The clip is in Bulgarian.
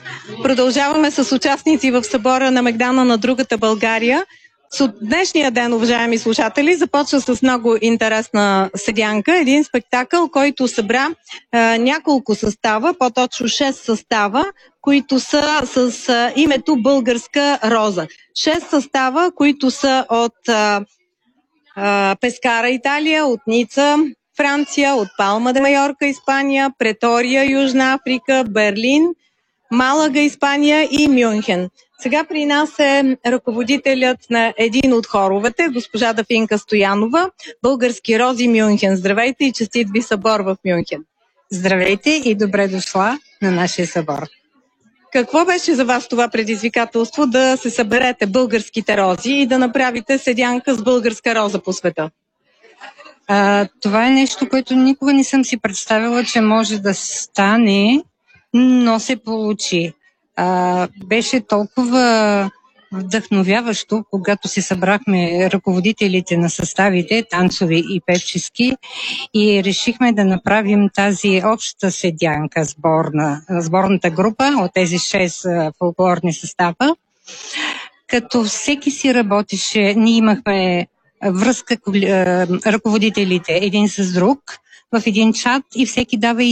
Продължаваме с участници в събора на Мегдана на другата България. Днешния ден, уважаеми слушатели, започва с много интересна седянка. Един спектакъл, който събра няколко състава, по-точно 6 състава, които са с името Българска роза. 6 състава, които са от Пескара, Италия, от Ница, Франция, от Палма де Майорка, Испания, Претория, Южна Африка, Берлин, Малага, Испания и Мюнхен. Сега при нас е ръководителят на един от хоровете, госпожа Дафинка Стоянова, Български рози, Мюнхен. Здравейте и честит ви събор в Мюнхен. Здравейте и добре дошла на нашия събор. Какво беше за вас това предизвикателство да се съберете българските рози и да направите седянка с българска роза по света? Това е нещо, което никога не съм си представила, че може да стане, но се получи. Беше толкова вдъхновяващо, когато се събрахме ръководителите на съставите, танцови и певчески, и решихме да направим тази обща седянка, сборната група от тези 6 фолклорни състава. Като всеки си работеше, ние имахме връзка, ръководителите един с друг в един чат и всеки дава